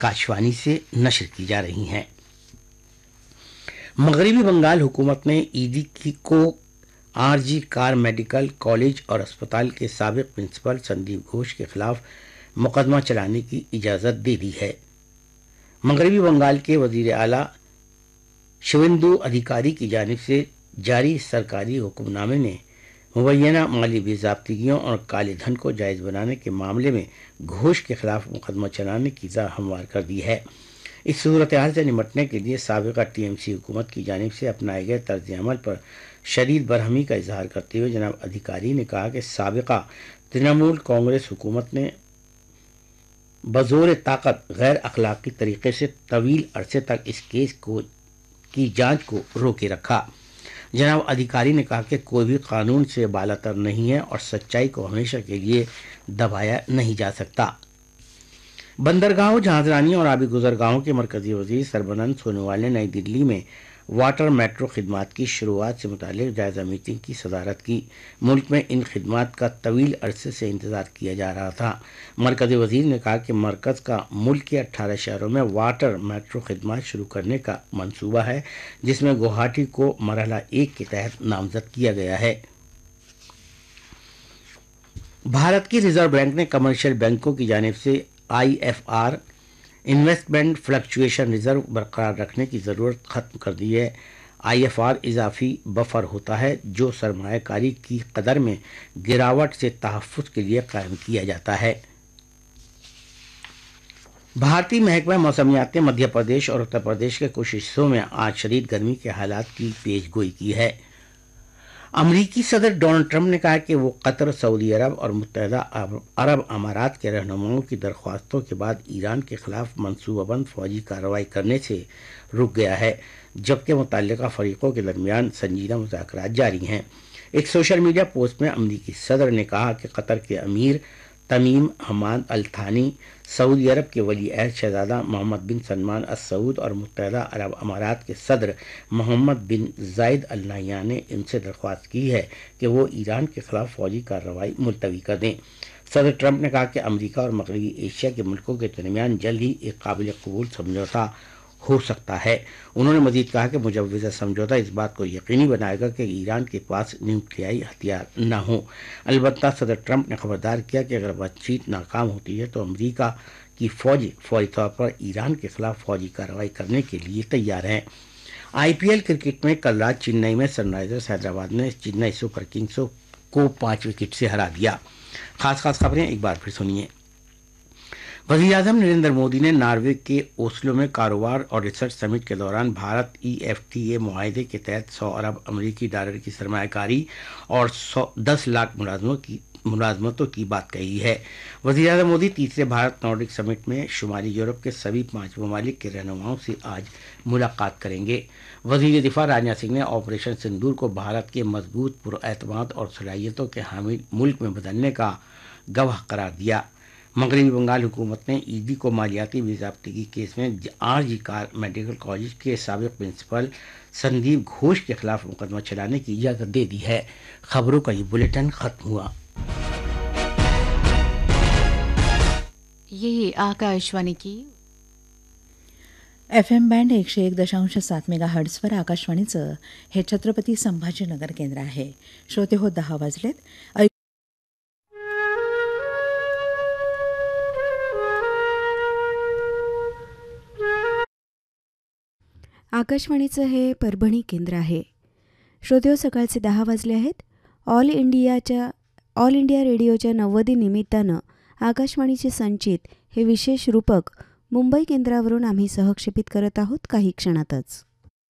आकाशवाणी से नशर की जा रही हैं। मगरबी बंगाल हुकूमत ने ईडी को आरजी कार मेडिकल कॉलेज और अस्पताल के साबिक प्रिंसिपल संदीप घोष के खिलाफ मुकदमा चलाने की इजाज़त दे दी है। मगरबी बंगाल के वजीर आला शिवेंदु अधिकारी की जानिब से जारी सरकारी हुक्मनामे ने मुबैना माली बेज़ाब्तिगियों और काले धन को जायज़ बनाने के मामले में घोष के खिलाफ मुकदमा चलाने की राह हमवार कर दी है। इस सूरत हाल से निपटने के लिए साबिका टीएमसी हुकूमत की जानिब से अपनाए गए तर्ज अमल पर शदीद बरहमी का इजहार करते हुए जनाब अधिकारी ने कहा कि साबिका तृणमूल कांग्रेस हुकूमत ने बज़ोर ताकत गैर अखलाकी तरीके से तवील अरसे तक इस केस की जांच को रोके रखा। जनाब अधिकारी ने कहा कि कोई भी कानून से बालातर नहीं है और सच्चाई को हमेशा के लिए दबाया नहीं जा सकता। बंदरगाहों, जहाजरानी और आबी गुजरगाहों के मरकजी वजीर सरबनंद सोनोवाल ने नई दिल्ली में वाटर मेट्रो खिदमात की शुरुआत से मुतालिक जायजा मीटिंग की सदारत की। मुल्क में इन खिदमात का तवील अरसे से इंतजार किया जा रहा था। मरकजी वजीर ने कहा कि मरकज का मुल्क के 18 शहरों में वाटर मेट्रो खिदमात शुरू करने का मंसूबा है, जिसमें गुवाहाटी को मरहला 1 के तहत नामजद किया गया है। भारत की रिजर्व बैंक ने कमर्शियल बैंकों की जानिब से IFR इन्वेस्टमेंट फ्लक्चुएशन रिजर्व बरकरार रखने की ज़रूरत ख़त्म कर दी है। IFR इजाफी बफर होता है जो सरमायाकारी की कदर में गिरावट से तहफ़्फ़ुज़ के लिए कायम किया जाता है। भारतीय महकमा मौसमियात ने मध्य प्रदेश और उत्तर प्रदेश के कुछ हिस्सों में आज शदीद गर्मी के हालात की पेशगोई की है। अमरीकी सदर डोनाल्ड ट्रंप ने कहा कि वो कतर, सऊदी अरब और मुत्तहिदा अरब अमारात के रहनुमाओं की दरख्वास्तों के बाद ईरान के खिलाफ मनसूबाबंद फौजी कार्रवाई करने से रुक गया है, जबकि मुतल्लिका फरीकों के दरमियान संजीदा मुज़ाकरात जारी हैं। एक सोशल मीडिया पोस्ट में अमरीकी सदर ने कहा कि कतर के अमीर तमीम हमाद अल थानी, सऊदी अरब के वली अहद शहजादा मोहम्मद बिन सलमान अल सऊद और मुत्तहिदा अरब अमारात के सदर मोहम्मद बिन जायद अल नहयान ने इनसे दरख्वास्त की है कि वो ईरान के खिलाफ फौजी कार्रवाई मुलतवी कर दें। सदर ट्रंप ने कहा कि अमरीका और मगरबी एशिया के मुल्कों के दरमियान जल्द ही एक काबिल कबूल समझौता हो सकता है। उन्होंने मजीद कहा कि मुजव्वज़ा समझौता इस बात को यकीनी बनाएगा कि ईरान के पास न्यूक्लियाई हथियार न हो। अलबत्ता सदर ट्रंप ने खबरदार किया कि अगर बातचीत नाकाम होती है तो अमरीका की फौज फौरी तौर पर ईरान के खिलाफ फौजी कार्रवाई करने के लिए तैयार है। IPL क्रिकेट में कल रात चेन्नई में सनराइजर्स हैदराबाद ने चेन्नई सुपर किंग्स को 5 विकेट से हरा दिया। खास खबरें एक बार फिर सुनिए। वज़ीर-ए-आज़म नरेंद्र मोदी ने नॉर्वे के ओस्लो में कारोबार और रिसर्च समिट के दौरान भारत EFTA मुआहदे के तहत 100 अरब अमरीकी डॉलर की सरमायाकारी और 10 लाख मुलाजमतों की बात कही है। वज़ीर-ए-आज़म मोदी तीसरे भारत नॉर्डिक समिट में शुमाली यूरोप के सभी 5 ममालिक के रहनुमाओं से आज मुलाकात करेंगे। वज़ीर दिफा राजनाथ सिंह ने ऑपरेशन सिंदूर को भारत के मजबूत, पुरएतमाद और सलाहियतों के हामिल मुल्क में बदलने का गवाह करार दिया। मगरबी बंगाल हुकूमत ने ईडी को मालियाती बेज़ाब्तिगी केस में RG कार मेडिकल कॉलेज के साबिक प्रिंसिपल संदीप घोष के खिलाफ मुकदमा चलाने की इजाज़त दे दी है। खबरों का ये बुलेटिन खत्म हुआ। ये आकाशवाणी की FM बँड 101.7 मेगाहर्ट्झवर आकाशवाणीचं हे छत्रपती संभाजीनगर केंद्र आहे. श्रोते हो 10 वाजलेत. आकाशवाणीचं हे परभणी केंद्र आहे. श्रोतेहो, सकाळचे 10 वाजले आहेत. ऑल इंडिया रेडिओच्या 90 निमित्तानं आकाशवाणीचे संचित हे विशेष रूपक मुंबई केंद्रावरून आम्ही सहक्षेपित करत आहोत काही क्षणातच.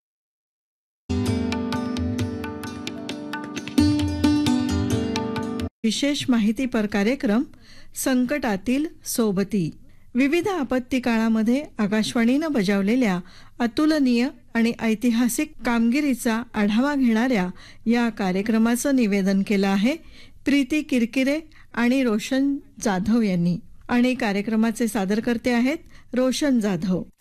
विशेष माहितीपर कार्यक्रम संकटातील सोबती. विविध आपत्ती काळामध्ये आकाशवाणीनं बजावलेल्या अतुलनीय आणि ऐतिहासिक कामगिरीचा आढावा घेणाऱ्या या कार्यक्रमाचं निवेदन केलं आहे प्रीती किरकिरे आणि रोशन जाधव यांनी. आणि कार्यक्रमाचे सादरकर्ते आहेत रोशन जाधव.